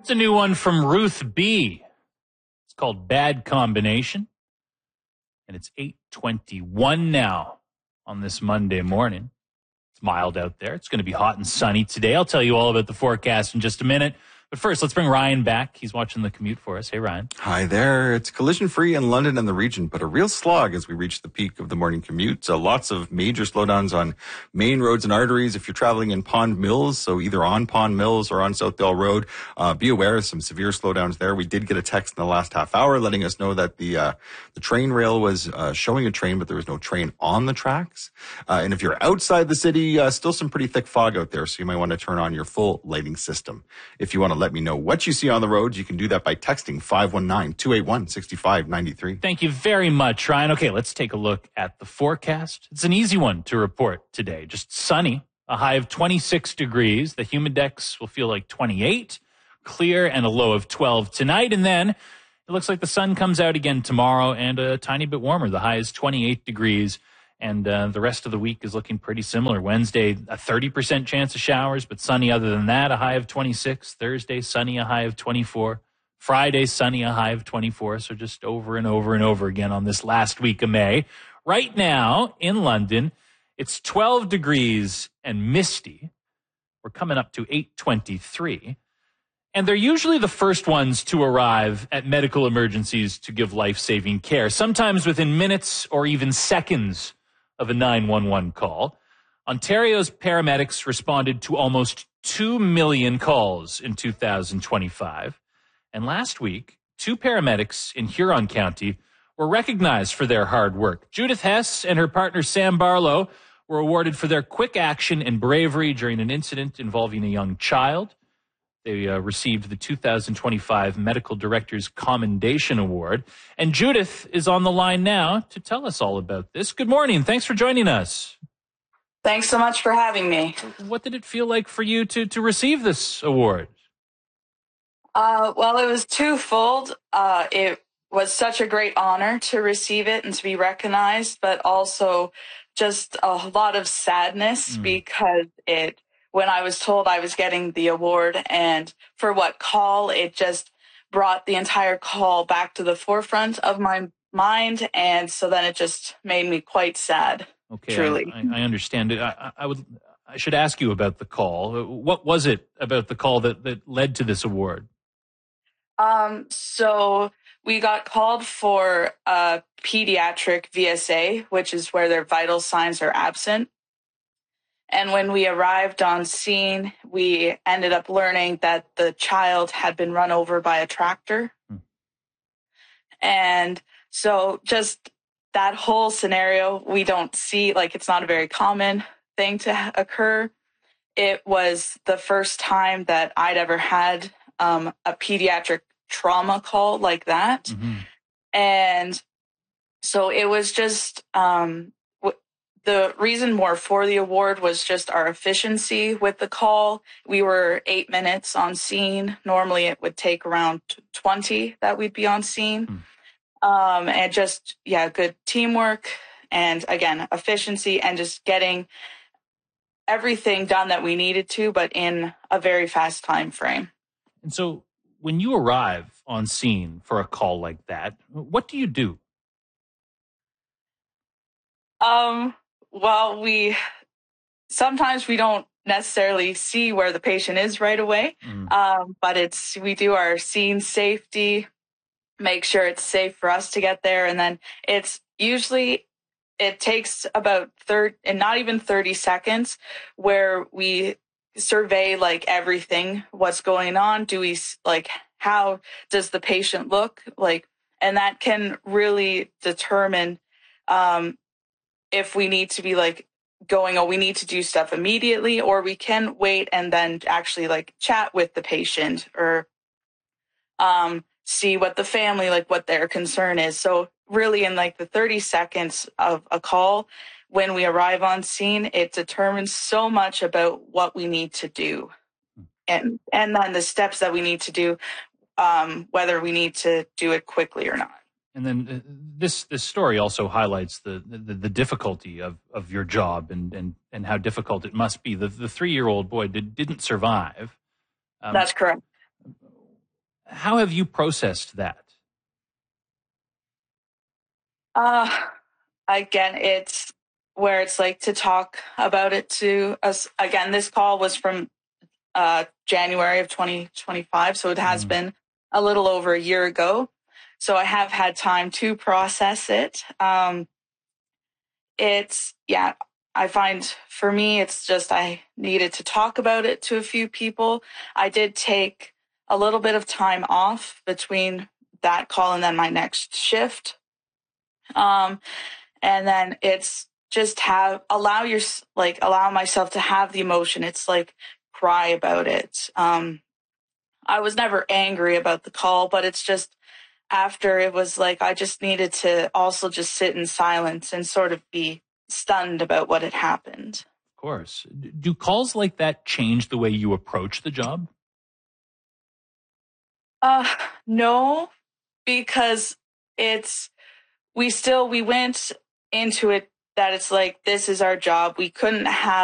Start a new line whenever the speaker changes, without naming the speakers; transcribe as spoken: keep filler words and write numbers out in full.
It's a new one from Ruth B. It's called Bad Combination. And it's eight twenty-one now on this Monday morning. It's mild out there. It's going to be hot and sunny today. I'll tell you all about the forecast in just a minute. But first, let's bring Ryan back. He's watching the commute for us. Hey, Ryan.
Hi there. It's collision-free in London and the region, but a real slog as we reach the peak of the morning commute. So lots of major slowdowns on main roads and arteries. If you're traveling in Pond Mills, so either on Pond Mills or on Southdale Road, uh, be aware of some severe slowdowns there. We did get a text in the last half hour letting us know that the uh, the train rail was uh, showing a train, but there was no train on the tracks. Uh, and if you're outside the city, uh, still some pretty thick fog out there, so you might want to turn on your full lighting system. If you want to let me know what you see on the roads, you can do that by texting five one nine, two eight one, six five nine three.
Thank you very much, Ryan. Okay, let's take a look at the forecast. It's an easy one to report today. Just sunny, a high of twenty-six degrees. The humidex will feel like twenty-eight, clear, and a low of twelve tonight. And then it looks like the sun comes out again tomorrow and a tiny bit warmer. The high is twenty-eight degrees. And uh, the rest of the week is looking pretty similar. Wednesday, a thirty percent chance of showers, but sunny other than that, a high of twenty-six. Thursday, sunny, a high of twenty-four. Friday, sunny, a high of twenty-four. So just over and over and over again on this last week of May. Right now in London, it's twelve degrees and misty. We're coming up to eight twenty-three. And they're usually the first ones to arrive at medical emergencies to give life-saving care, sometimes within minutes or even seconds of a nine one one call. Ontario's paramedics responded to almost two million calls in two thousand twenty-five. And last week, two paramedics in Huron County were recognized for their hard work. Judith Hess and her partner Sam Barlow were awarded for their quick action and bravery during an incident involving a young child. They uh, received the two thousand twenty-five Medical Directors Commendation Award. And Judith is on the line now to tell us all about this. Good morning. Thanks for joining us.
Thanks so much for having me.
What did it feel like for you to, to receive this award?
Uh, well, it was twofold. Uh, it was such a great honor to receive it and to be recognized, but also just a lot of sadness mm. because it when I was told I was getting the award and for what call, it just brought the entire call back to the forefront of my mind. And so then it just made me quite sad.
Okay,
truly.
I, I understand it. I, I would, I should ask you about the call. What was it about the call that, that led to this award?
Um, so we got called for a pediatric V S A, which is where their vital signs are absent. And when we arrived on scene, we ended up learning that the child had been run over by a tractor. Hmm. And so just that whole scenario, we don't see, like, it's not a very common thing to occur. It was the first time that I'd ever had um, a pediatric trauma call like that. Mm-hmm. And so it was just... Um, The reason more for the award was just our efficiency with the call. We were eight minutes on scene. Normally it would take around twenty that we'd be on scene. Mm. Um, and just, yeah, good teamwork and, again, efficiency and just getting everything done that we needed to, but in a very fast time frame.
And so when you arrive on scene for a call like that, what do you do?
Um... Well, we sometimes we don't necessarily see where the patient is right away, mm. um, but it's we do our scene safety, make sure it's safe for us to get there, and then it's usually it takes about thirty and not even thirty seconds where we survey like everything, what's going on. Do we like how does the patient look like, and that can really determine. Um, if we need to be like going, oh, we need to do stuff immediately, or we can wait and then actually like chat with the patient or um, see what the family, like what their concern is. So really in like the thirty seconds of a call, when we arrive on scene, it determines so much about what we need to do and, and then the steps that we need to do, um, whether we need to do it quickly or not.
And then uh, this this story also highlights the, the, the difficulty of, of your job and, and, and how difficult it must be. The the three-year-old boy did, didn't survive.
Um, That's correct.
How have you processed that?
Uh, again, it's where it's like to talk about it to us. Again, this call was from uh, January of twenty twenty-five, so it has mm. been a little over a year ago. So I have had time to process it. Um, it's, yeah, I find for me, it's just I needed to talk about it to a few people. I did take a little bit of time off between that call and then my next shift. Um, and then it's just have, allow your, like, allow myself to have the emotion. It's like cry about it. Um, I was never angry about the call, but it's just after it was like, I just needed to also just sit in silence and sort of be stunned about what had happened.
Of course. Do calls like that change the way you approach the job?
Uh, no, because it's, we still, we went into it that it's like, this is our job. We couldn't have